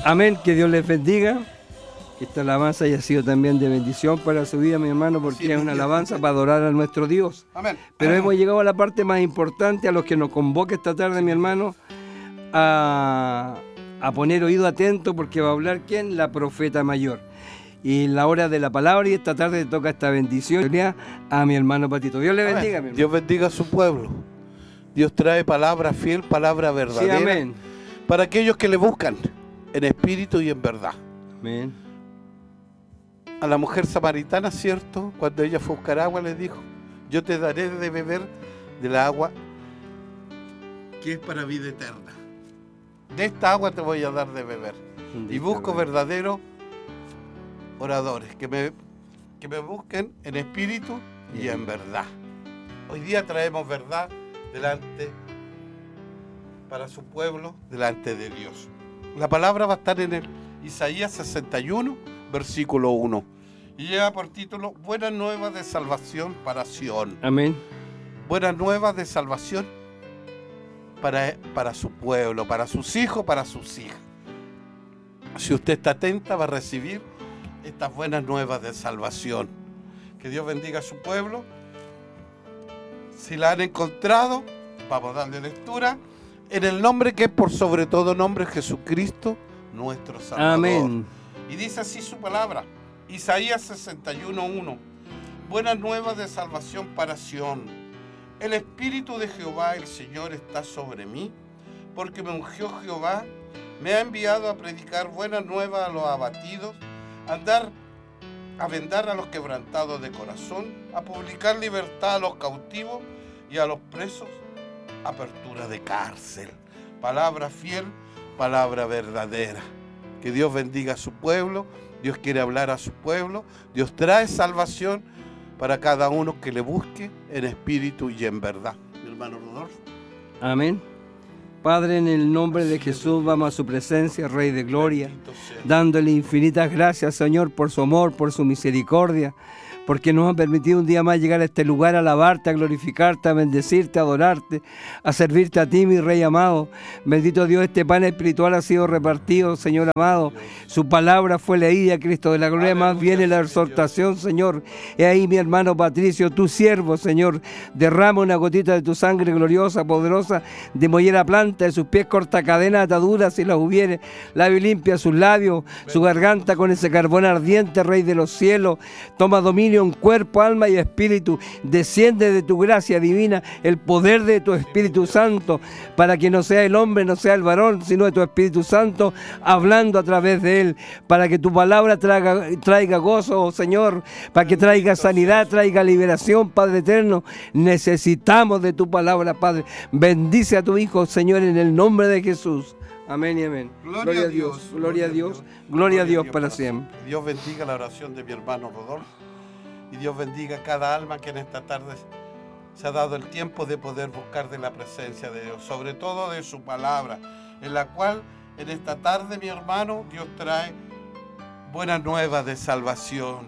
Amén, que Dios les bendiga. Que esta alabanza haya sido también de bendición para su vida, mi hermano, porque sí, es una alabanza para adorar a nuestro Dios. Amén. Pero hemos llegado a la parte más importante, a los que nos convoca esta tarde, mi hermano, a poner oído atento, porque va a hablar ¿quién? La profeta mayor. Y la hora de la palabra, y esta tarde toca esta bendición a mi hermano Patito. Dios le bendiga, mi hermano. Dios bendiga a su pueblo. Dios trae palabra fiel, palabra verdadera. Sí, amén. Para aquellos que le buscan en espíritu y en verdad. Amén. A la mujer samaritana, ¿cierto? Cuando ella fue a buscar agua, le dijo: yo te daré de beber del agua que es para vida eterna. De esta agua te voy a dar de beber. Y busco verdaderos oradores que me busquen en espíritu y en verdad. Hoy día traemos verdad delante para su pueblo, delante de Dios. La palabra va a estar en el Isaías 61, versículo 1. Y lleva por título: Buenas nuevas de salvación para Sión. Amén. Buenas nuevas de salvación para su pueblo, para sus hijos, para sus hijas. Si usted está atenta, va a recibir estas buenas nuevas de salvación. Que Dios bendiga a su pueblo. Si la han encontrado, vamos a darle lectura. En el nombre que es por sobre todo nombre, Jesucristo, nuestro Salvador. Amén. Y dice así su palabra, Isaías 61:1. Buenas nuevas de salvación para Sión. El Espíritu de Jehová, el Señor, está sobre mí, porque me ungió Jehová, me ha enviado a predicar buenas nuevas a los abatidos, a vendar a los quebrantados de corazón, a publicar libertad a los cautivos y a los presos, apertura de cárcel. Palabra fiel, palabra verdadera. Que Dios bendiga a su pueblo. Dios quiere hablar a su pueblo. Dios trae salvación para cada uno que le busque en espíritu y en verdad. Mi hermano Rodolfo. Amén. Padre, en el nombre de Jesús vamos a su presencia, Rey de Gloria, dándole infinitas gracias, Señor, por su amor, por su misericordia, porque nos ha permitido un día más llegar a este lugar a alabarte, a glorificarte, a bendecirte, a adorarte, a servirte a ti, mi Rey amado. Bendito Dios, este pan espiritual ha sido repartido, Señor amado. Su palabra fue leída, Cristo de la gloria. Más viene la exhortación, Señor. Y ahí, mi hermano Patricio, tu siervo, Señor, derrama una gotita de tu sangre gloriosa, poderosa, de mollera planta, de sus pies corta cadena, ataduras, si las hubiere. Lave y limpia sus labios, su garganta con ese carbón ardiente, Rey de los cielos. Toma dominio en cuerpo, alma y espíritu. Desciende de tu gracia divina el poder de tu Espíritu Santo, para que no sea el hombre, no sea el varón, sino de tu Espíritu Santo hablando a través de él, para que tu palabra traiga gozo, oh Señor, para que traiga sanidad, traiga liberación, Padre eterno. Necesitamos de tu palabra, Padre. Bendice a tu Hijo, Señor, en el nombre de Jesús. Amén y amén. Gloria a Dios, gloria a Dios, gloria a Dios para siempre. Dios bendiga la oración de mi hermano Rodolfo. Y Dios bendiga a cada alma que en esta tarde se ha dado el tiempo de poder buscar de la presencia de Dios, sobre todo de su palabra, en la cual en esta tarde, mi hermano, Dios trae buenas nuevas de salvación.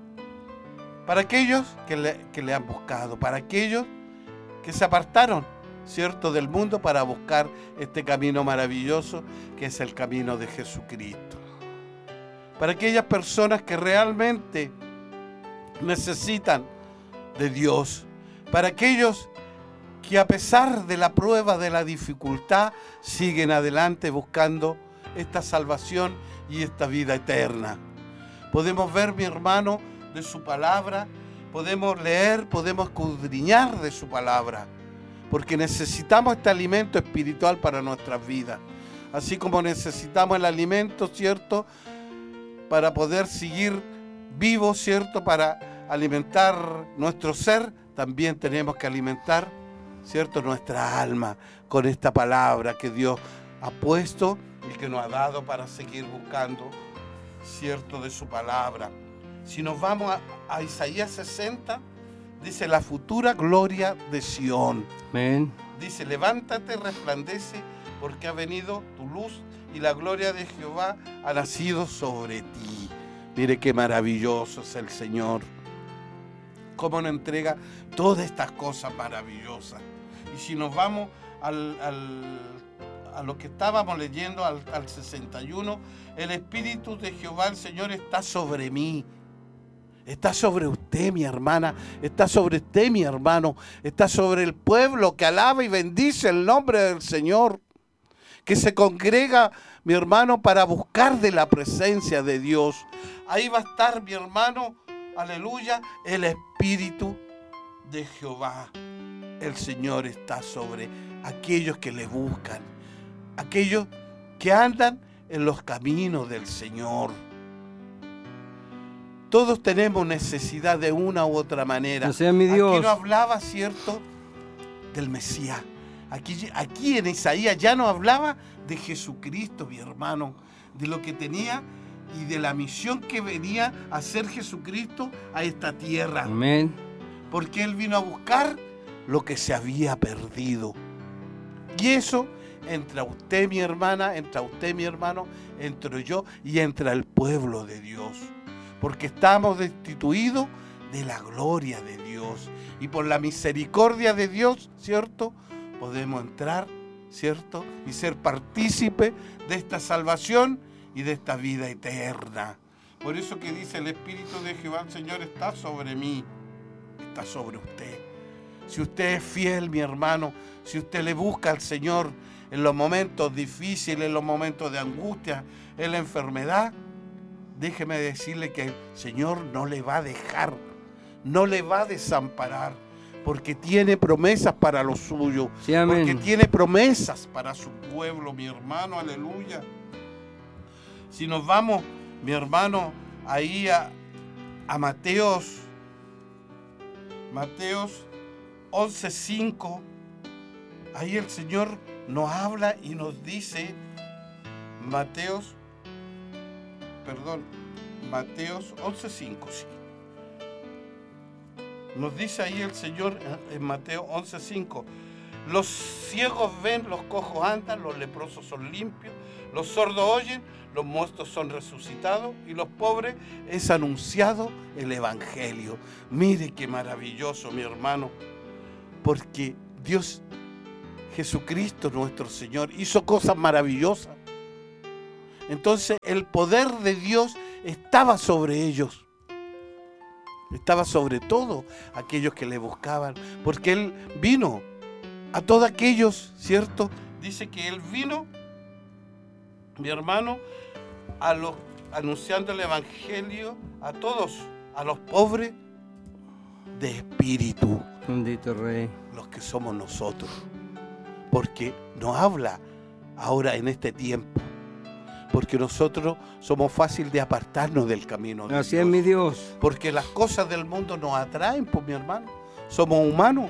Para aquellos que le han buscado, para aquellos que se apartaron, ¿cierto?, del mundo para buscar este camino maravilloso que es el camino de Jesucristo. Para aquellas personas que realmente necesitan de Dios, para aquellos que a pesar de la prueba, de la dificultad, siguen adelante buscando esta salvación y esta vida eterna. Podemos ver, mi hermano, de su palabra, podemos leer, podemos escudriñar de su palabra, porque necesitamos este alimento espiritual para nuestras vidas, así como necesitamos el alimento, ¿cierto?, para poder seguir vivos, ¿cierto?, para alimentar nuestro ser, también tenemos que alimentar, ¿cierto?, nuestra alma con esta palabra que Dios ha puesto y que nos ha dado para seguir buscando, ¿cierto?, de su palabra. Si nos vamos a Isaías 60, dice la futura gloria de Sión. Amén. Dice: levántate, resplandece, porque ha venido tu luz y la gloria de Jehová ha nacido sobre ti. Mire qué maravilloso es el Señor. Cómo nos entrega todas estas cosas maravillosas. Y si nos vamos a a lo que estábamos leyendo, al 61, el Espíritu de Jehová, el Señor, está sobre mí. Está sobre usted, mi hermana, está sobre usted, mi hermano, está sobre el pueblo que alaba y bendice el nombre del Señor, que se congrega, mi hermano, para buscar de la presencia de Dios. Ahí va a estar, mi hermano, aleluya, el Espíritu de Jehová. El Señor está sobre aquellos que le buscan, aquellos que andan en los caminos del Señor. Todos tenemos necesidad de una u otra manera. O sea, mi Dios. Aquí no hablaba, ¿cierto?, del Mesías. Aquí en Isaías ya no hablaba de Jesucristo, mi hermano, de lo que tenía y de la misión que venía a hacer Jesucristo a esta tierra. Amén. Porque Él vino a buscar lo que se había perdido. Y eso entra usted, mi hermana, entra usted, mi hermano, entro yo y entra el pueblo de Dios. Porque estamos destituidos de la gloria de Dios. Y por la misericordia de Dios, ¿cierto?, podemos entrar, ¿cierto?, y ser partícipe de esta salvación y de esta vida eterna. Por eso que dice el Espíritu de Jehová, el Señor, está sobre mí, está sobre usted. Si usted es fiel, mi hermano, si usted le busca al Señor en los momentos difíciles, en los momentos de angustia, en la enfermedad, déjeme decirle que el Señor no le va a dejar, no le va a desamparar, porque tiene promesas para los suyos, sí, amén. Porque tiene promesas para su pueblo, mi hermano, aleluya. Si nos vamos, mi hermano, ahí a Mateos 11:5, ahí el Señor nos habla y nos dice, Mateos 11:5, sí. Nos dice ahí el Señor en Mateo 11:5, los ciegos ven, los cojos andan, los leprosos son limpios, los sordos oyen, los muertos son resucitados y los pobres es anunciado el Evangelio. Mire qué maravilloso, mi hermano, porque Dios, Jesucristo nuestro Señor, hizo cosas maravillosas. Entonces el poder de Dios estaba sobre ellos. Estaba sobre todo aquellos que le buscaban, porque Él vino a todos aquellos, ¿cierto? Dice que Él vino, mi hermano, anunciando el Evangelio a todos, a los pobres de espíritu. Bendito Rey. Los que somos nosotros. Porque nos habla ahora en este tiempo. Porque nosotros somos fácil de apartarnos del camino de Así Dios. es, mi Dios. Porque las cosas del mundo nos atraen, pues, mi hermano. Somos humanos.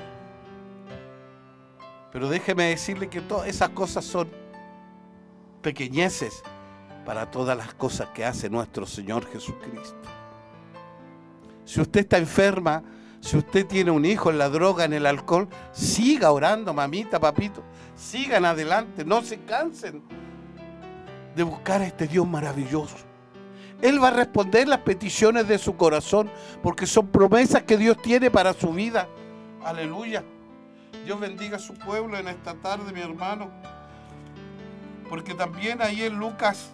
Pero déjeme decirle que todas esas cosas son pequeñeces para todas las cosas que hace nuestro Señor Jesucristo. Si usted está enferma, si usted tiene un hijo en la droga, en el alcohol, siga orando, mamita, papito. Sigan adelante, no se cansen de buscar a este Dios maravilloso. Él va a responder las peticiones de su corazón, porque son promesas que Dios tiene para su vida. Aleluya. Dios bendiga a su pueblo en esta tarde, mi hermano. Porque también ahí en Lucas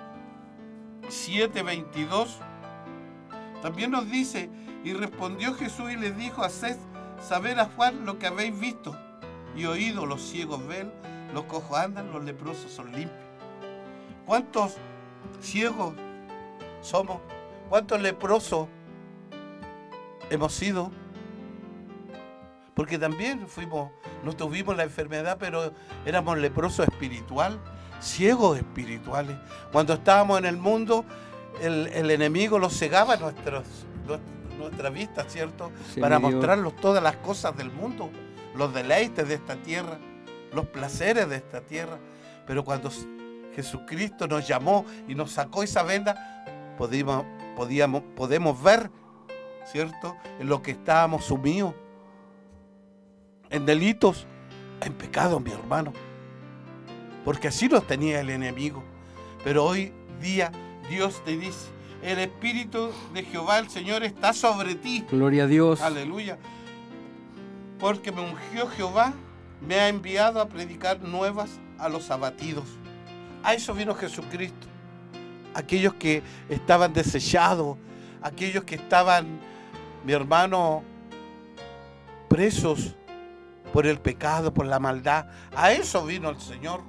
7:22, también nos dice, y respondió Jesús y les dijo, haced saber a Juan lo que habéis visto y oído, los ciegos ven, los cojos andan, los leprosos son limpios. ¿Cuántos ciegos somos? ¿Cuántos leprosos hemos sido? Porque también no tuvimos la enfermedad, pero éramos leprosos espiritual, ciegos espirituales. Cuando estábamos en el mundo, el enemigo los cegaba nuestra vista, ¿cierto? Sí, para mostrarnos todas las cosas del mundo, los deleites de esta tierra, los placeres de esta tierra. Pero cuando Jesucristo nos llamó y nos sacó esa venda, podemos ver, ¿cierto?, en lo que estábamos sumidos, en delitos, en pecados, mi hermano, porque así nos tenía el enemigo. Pero hoy día Dios te dice, el Espíritu de Jehová, el Señor, está sobre ti. Gloria a Dios. Aleluya. Porque me ungió Jehová, me ha enviado a predicar nuevas a los abatidos. A eso vino Jesucristo. Aquellos que estaban desechados, aquellos que estaban, mi hermano, presos por el pecado, por la maldad. A eso vino el Señor.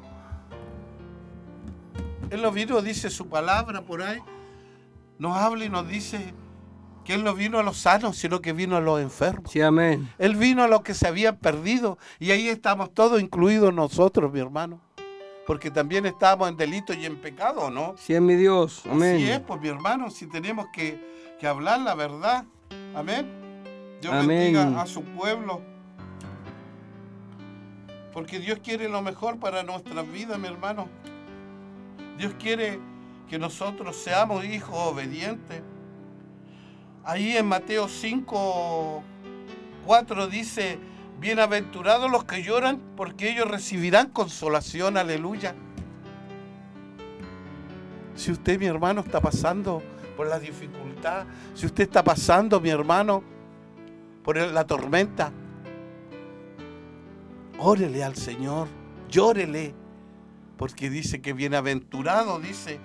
Él no vino, dice su palabra por ahí, nos habla y nos dice que Él no vino a los sanos, sino que vino a los enfermos. Sí, amén. Él vino a los que se habían perdido, y ahí estamos todos, incluidos nosotros, mi hermano. Porque también estábamos en delito y en pecado, ¿no? Sí es mi Dios, amén. Así es, pues mi hermano, si tenemos que hablar la verdad. Amén. Dios Amén. bendiga a su pueblo. Porque Dios quiere lo mejor para nuestras vidas, mi hermano. Dios quiere que nosotros seamos hijos obedientes. Ahí en Mateo 5:4 dice: bienaventurados los que lloran, porque ellos recibirán consolación. Aleluya. Si usted, mi hermano, está pasando por la dificultad, si usted está pasando, mi hermano, por la tormenta, órele al Señor, llórele, porque dice que bienaventurados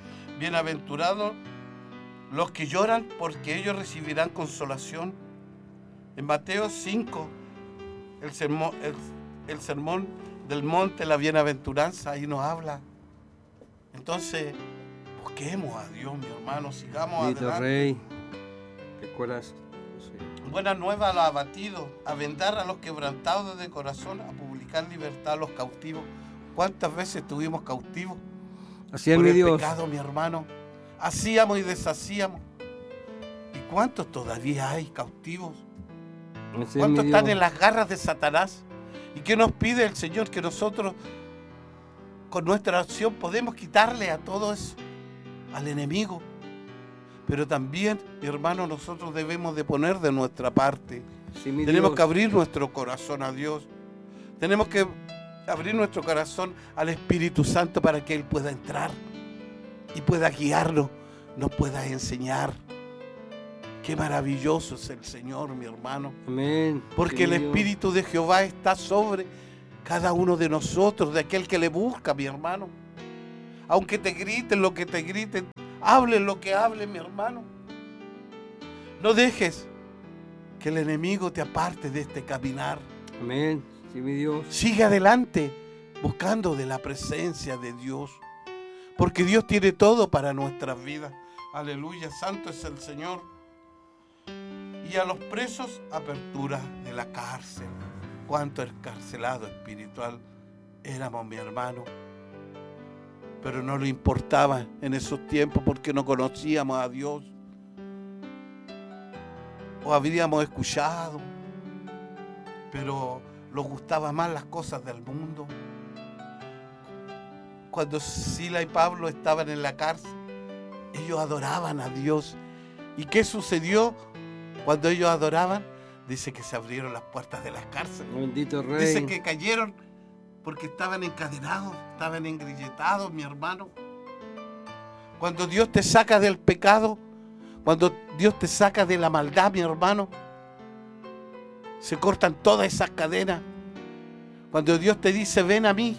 los que lloran, porque ellos recibirán consolación. En Mateo 5, el sermón del monte, la bienaventuranza, ahí nos habla. Entonces, busquemos a Dios, mi hermano, sigamos Bendito adelante. Rey, que corazón. Buena nueva a los abatidos, a vendar a los quebrantados de corazón, a publicar libertad a los cautivos. ¿Cuántas veces estuvimos cautivos? Así es por mi el Dios. pecado, mi hermano. Hacíamos y deshacíamos. ¿Y cuántos todavía hay cautivos? Así es ¿Cuántos mi están Dios. en las garras de Satanás? ¿Y qué nos pide el Señor? Que nosotros, con nuestra acción, podemos quitarle a todo eso, al enemigo. Pero también, mi hermano, nosotros debemos de poner de nuestra parte. Sí, mi Tenemos Dios. que abrir nuestro corazón a Dios. Tenemos que abrir nuestro corazón al Espíritu Santo para que Él pueda entrar y pueda guiarnos, nos pueda enseñar. Qué maravilloso es el Señor, mi hermano. Amén. Porque Sí, el mi Dios. Espíritu de Jehová está sobre cada uno de nosotros, de aquel que le busca, mi hermano. Aunque te griten lo que te griten, hablen lo que hablen, mi hermano. No dejes que el enemigo te aparte de este caminar. Amén. Sí, mi Dios. Sigue adelante buscando de la presencia de Dios. Porque Dios tiene todo para nuestras vidas. Aleluya, santo es el Señor. Y a los presos, apertura de la cárcel. Cuánto encarcelado espiritual éramos, mi hermano. Pero no le importaba en esos tiempos porque no conocíamos a Dios. O habríamos escuchado, pero nos gustaban más las cosas del mundo. Cuando Sila y Pablo estaban en la cárcel, ellos adoraban a Dios. ¿Y qué sucedió cuando ellos adoraban? Dice que se abrieron las puertas de las cárceles. Bendito Rey. Dice que cayeron porque estaban encadenados, estaban engrilletados, mi hermano. Cuando Dios te saca del pecado, cuando Dios te saca de la maldad, mi hermano, se cortan todas esas cadenas. Cuando Dios te dice, ven a mí,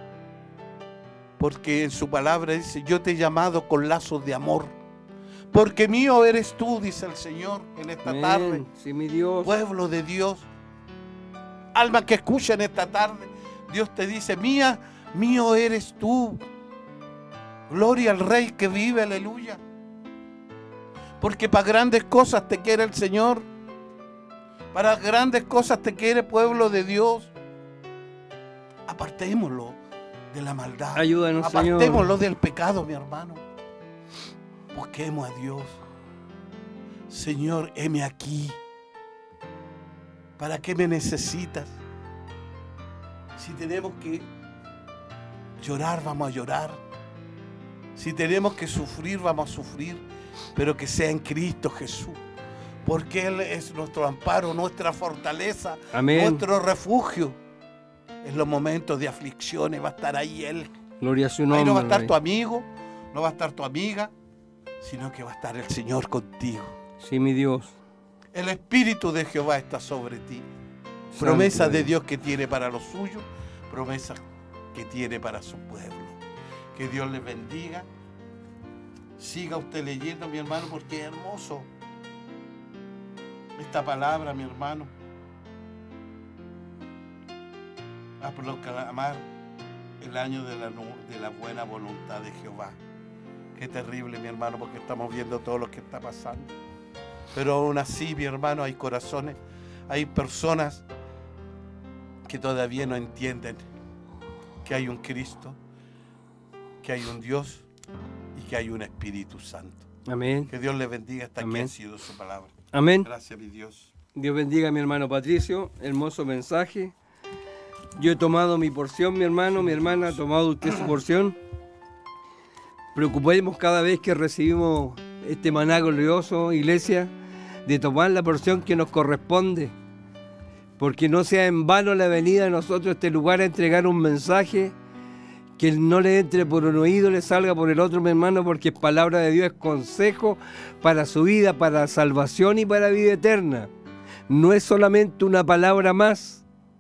porque en su palabra dice, yo te he llamado con lazos de amor, porque mío eres tú, dice el Señor en esta Amén. tarde. Sí, mi Dios. Pueblo de Dios, alma que escucha en esta tarde, Dios te dice, mío eres tú. Gloria al Rey que vive, aleluya. Porque para grandes cosas te quiere el Señor. Para grandes cosas te quiere, pueblo de Dios. Apartémoslo de la maldad. Ayúdanos, Señor. Apartémoslo del pecado, mi hermano. Busquemos a Dios. Señor, heme aquí. ¿Para qué me necesitas? Si tenemos que llorar, vamos a llorar. Si tenemos que sufrir, vamos a sufrir. Pero que sea en Cristo Jesús. Porque Él es nuestro amparo, nuestra fortaleza, Amén. nuestro refugio. En los momentos de aflicciones va a estar ahí Él. Gloria a su nombre. Ahí no va a estar Rey. tu amigo, no va a estar tu amiga, sino que va a estar el Señor contigo. Sí, mi Dios. El Espíritu de Jehová está sobre ti. Santo Promesa de Dios. Dios que tiene para los suyos, promesa que tiene para su pueblo. Que Dios les bendiga. Siga usted leyendo, mi hermano, porque es hermoso esta palabra, mi hermano. A proclamar el año de la buena voluntad de Jehová. Qué terrible, mi hermano, porque estamos viendo todo lo que está pasando. Pero aún así, mi hermano, hay corazones, hay personas que todavía no entienden que hay un Cristo, que hay un Dios y que hay un Espíritu Santo. Amén. Que Dios les bendiga. Hasta aquí Amén. ha sido su palabra. Amén. Gracias, mi Dios. Dios bendiga a mi hermano Patricio. Hermoso mensaje. Yo he tomado mi porción, mi hermano, mi hermana ha tomado usted su porción. Preocupemos cada vez que recibimos este maná glorioso, iglesia, de tomar la porción que nos corresponde. Porque no sea en vano la venida de nosotros a este lugar a entregar un mensaje que no le entre por un oído, le salga por el otro, mi hermano, porque palabra de Dios es consejo para su vida, para salvación y para vida eterna. No es solamente una palabra más.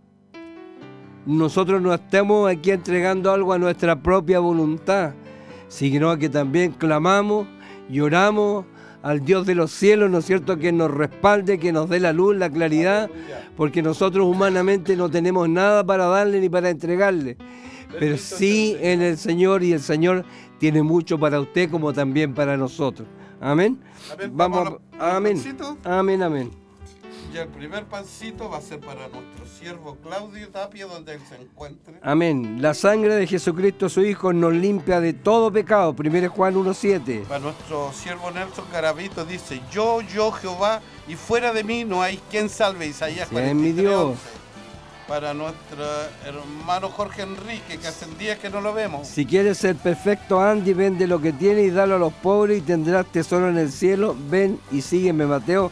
Nosotros no estamos aquí entregando algo a nuestra propia voluntad, sino que también clamamos y oramos al Dios de los cielos, ¿no es cierto?, que nos respalde, que nos dé la luz, la claridad, porque nosotros humanamente no tenemos nada para darle ni para entregarle, pero sí en el Señor, y el Señor tiene mucho para usted como también para nosotros. Amén. Vamos a amén. Amén, amén. Y el primer pancito va a ser para nuestro siervo Claudio Tapia, donde él se encuentre. Amén. La sangre de Jesucristo, su Hijo, nos limpia de todo pecado. 1 Juan 1:7. Para nuestro siervo Nelson Garavito dice: yo Jehová, y fuera de mí no hay quien salve. Isaías 43:11. mi Dios. Para nuestro hermano Jorge Enrique, que hace días que no lo vemos. Si quieres ser perfecto, Andy, vende lo que tienes y dalo a los pobres y tendrás tesoro en el cielo. Ven y sígueme, Mateo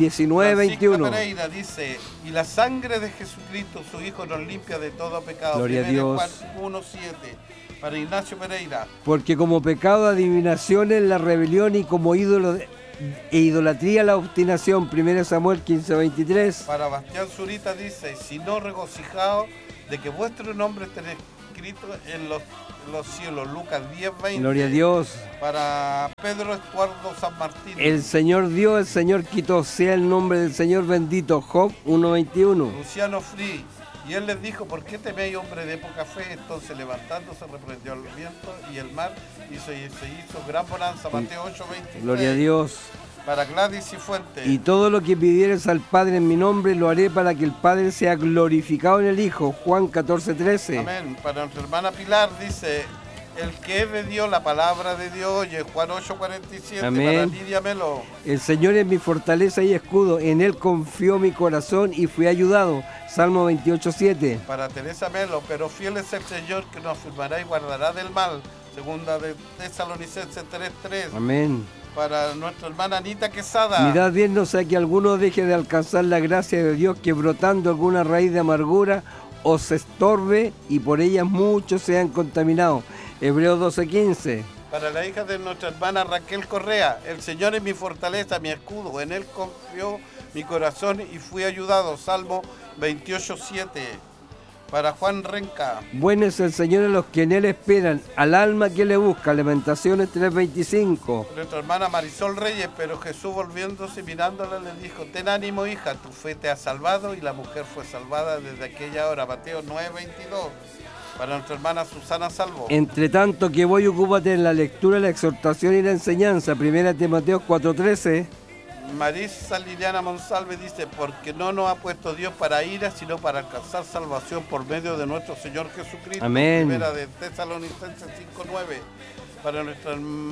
19:21. Pereira dice: y la sangre de Jesucristo, su Hijo, nos limpia de todo pecado. Gloria a Dios. Juan 1:7. Para Ignacio Pereira: porque como pecado adivinación es la rebelión, y como ídolo e idolatría la obstinación. 1 Samuel 15:23. Para Bastián Zurita dice: si no regocijaos de que vuestro nombre esté escrito en los cielos. Lucas 10:20. Gloria a Dios. Para Pedro Estuardo San Martín: el Señor dio, el Señor quitó, sea el nombre del Señor bendito. Job 1:21. Luciano Free: y él les dijo: ¿por qué teméis, hombre de poca fe? Entonces levantándose reprendió el viento y el mar, y se hizo gran bonanza. Mateo 8:23. Gloria a Dios. Para Gladys y Fuente: y todo lo que pidieres al Padre en mi nombre lo haré, para que el Padre sea glorificado en el Hijo. Juan 14:13. Amén. Para nuestra hermana Pilar dice: el que es de Dios, la palabra de Dios oye. Juan 8:47. Amén. Para Lidia Melo: el Señor es mi fortaleza y escudo, en Él confió mi corazón y fui ayudado. Salmo 28:7. Para Teresa Melo: pero fiel es el Señor, que nos afirmará y guardará del mal. Segunda de Tesalonicenses 3:3. Amén. Para nuestra hermana Anita Quesada: mirad bien, no sea que alguno deje de alcanzar la gracia de Dios, que brotando alguna raíz de amargura os estorbe y por ellas muchos sean contaminados. Hebreos 12:15. Para la hija de nuestra hermana Raquel Correa: el Señor es mi fortaleza, mi escudo, en Él confió mi corazón y fui ayudado. Salmo 28:7. Para Juan Renca: bueno es el Señor a los que en Él esperan, al alma que le busca. Lamentaciones 3:25. Nuestra hermana Marisol Reyes: pero Jesús, volviéndose y mirándola, le dijo: ten ánimo, hija, tu fe te ha salvado. Y la mujer fue salvada desde aquella hora. Mateo 9:22. Para nuestra hermana Susana Salvo: entre tanto que voy, ocúpate en la lectura, la exhortación y la enseñanza. 1 Timoteo 4:13. Marisa Liliana Monsalve dice: porque no nos ha puesto Dios para ira, sino para alcanzar salvación por medio de nuestro Señor Jesucristo. Amén. Primera de Tesalonicenses 5:9. Para nuestro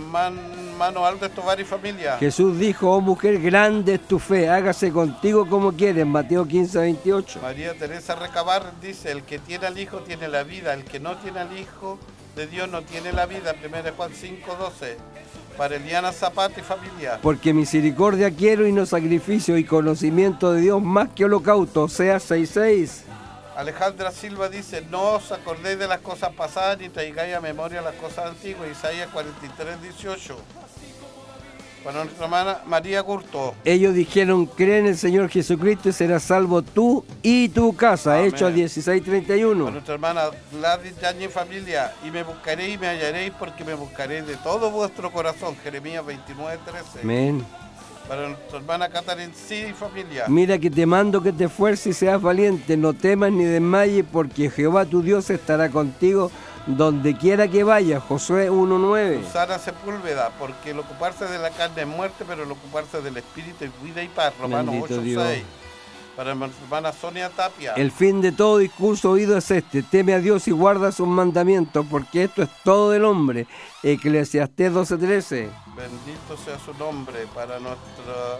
hermano Aldo Escobar y familia: Jesús dijo: oh mujer, grande es tu fe, hágase contigo como quieres. Mateo 15:28. María Teresa Recabar dice: el que tiene al Hijo tiene la vida, el que no tiene al Hijo de Dios no tiene la vida. 1 Juan 5:12. Para Eliana Zapata y familia: porque misericordia quiero y no sacrificio, y conocimiento de Dios más que holocausto. Oseas 6:6. Alejandra Silva dice: no os acordéis de las cosas pasadas, ni traigáis a memoria las cosas antiguas. Isaías 43:18. Para nuestra hermana María Curto. Ellos dijeron, cree en el Señor Jesucristo y serás salvo tú y tu casa. Amén. Hechos 16:31. Para nuestra hermana Gladys Yañez y familia. Y me buscaréis y me hallaréis porque me buscaréis de todo vuestro corazón. Jeremías 29:13. Amén. Para nuestra hermana Catherine C. y familia. Mira que te mando que te esfuerces y seas valiente, no temas ni desmayes, porque Jehová tu Dios estará contigo donde quiera que vayas. Josué 1:9. Susana Sepúlveda, porque el ocuparse de la carne es muerte, pero el ocuparse del espíritu es vida y paz. Romanos Bendito 8:6. Dios. Para nuestra hermana Sonia Tapia. El fin de todo discurso oído es este: teme a Dios y guarda sus mandamientos, porque esto es todo del hombre. Eclesiastés 12:13. Bendito sea su nombre. Para nuestra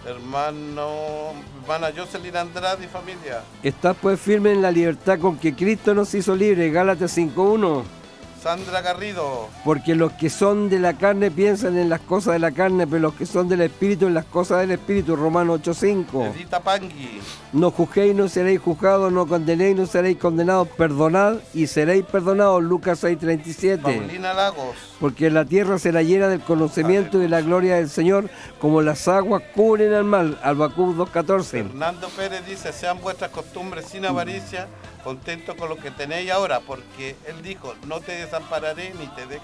hermana Jocelyn Andrade y familia. Estás pues firme en la libertad con que Cristo nos hizo libres. Gálatas 5:1. Sandra Garrido. Porque los que son de la carne piensan en las cosas de la carne, pero los que son del Espíritu en las cosas del Espíritu. Romanos 8:5. Edita Pangui. No juzguéis, no seréis juzgados, no condenéis, no seréis condenados, perdonad y seréis perdonados. Lucas 6:37. Paulina Lagos. Porque la tierra será llena del conocimiento y de la gloria del Señor, como las aguas cubren al mar. Habacuc 2:14. Fernando Pérez dice, sean vuestras costumbres sin avaricia, contentos con lo que tenéis ahora, porque él dijo, no te desampararé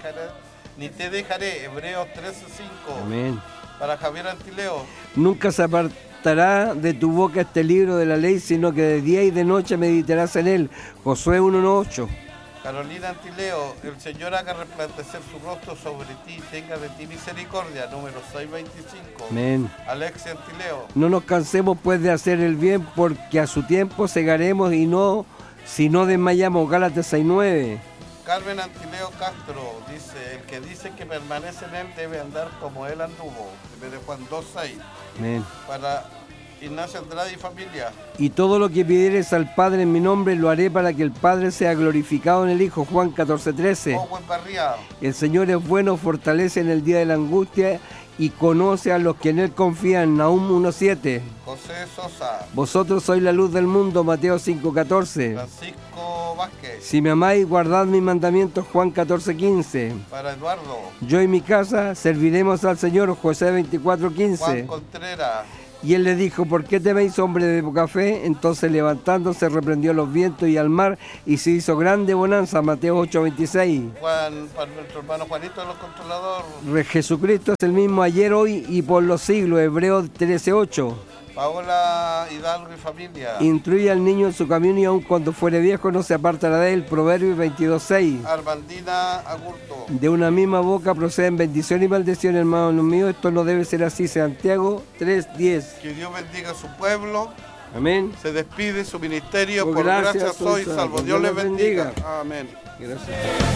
ni te dejaré. Hebreos 13:5. Amén. Para Javier Antileo. Nunca se apartará de tu boca este libro de la ley, sino que de día y de noche meditarás en él. Josué 1:8. Carolina Antileo, el Señor haga resplandecer su rostro sobre ti y tenga de ti misericordia. Número 6:25. Amén. Alexia Antileo. No nos cansemos pues de hacer el bien, porque a su tiempo segaremos y no, si no desmayamos. Gálatas 6:9. Carmen Antileo Castro dice, el que dice que permanece en él debe andar como él anduvo. 1 Juan 2:6. Amén. Para Ignacio Andrade y familia. Y todo lo que pidieres al Padre en mi nombre lo haré para que el Padre sea glorificado en el Hijo. Juan 14:13. Owen Barría. El Señor es bueno, fortalece en el día de la angustia y conoce a los que en Él confían. Nahum 1:7. José Sosa. Vosotros sois la luz del mundo. Mateo 5:14. Francisco Vázquez. Si me amáis, guardad mis mandamientos. Juan 14:15. Para Eduardo. Yo y mi casa serviremos al Señor. José 24:15. Juan Contreras. Y él le dijo, ¿por qué teméis, hombre de poca fe? Entonces levantándose reprendió los vientos y al mar y se hizo grande bonanza. Mateo 8:26. Juan, para nuestro hermano Juanito de los Controladores. Jesucristo es el mismo ayer, hoy y por los siglos. Hebreos 13:8. Paola Hidalgo y familia. Instruye al niño en su camino y aun cuando fuere viejo no se apartará de él. Proverbios 22:6. Armandina Agurto. De una misma boca proceden bendición y maldición, hermanos míos. Esto no debe ser así. Santiago 3:10. Que Dios bendiga a su pueblo. Amén. Se despide su ministerio. Por Por gracia gracia soy salvo. Dios les bendiga. Amén. Gracias.